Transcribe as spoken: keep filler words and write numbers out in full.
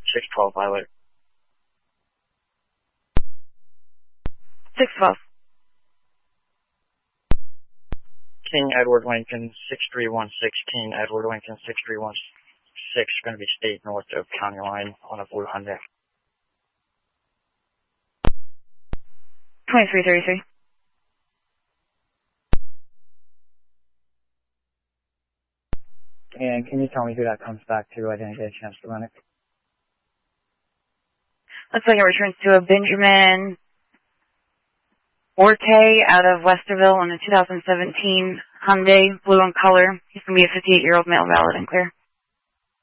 six twelve Violet. six twelve. King Edward Lincoln, six three one six, King Edward Lincoln, six three one six, going to be state north of county line on a blue Hyundai. twenty-three thirty-three. And can you tell me who that comes back to? I didn't get a chance to run it. Looks like it returns to a Benjamin Orte out of Westerville on a two thousand seventeen Hyundai, blue in color. He's going to be a fifty-eight-year-old male, valid and clear.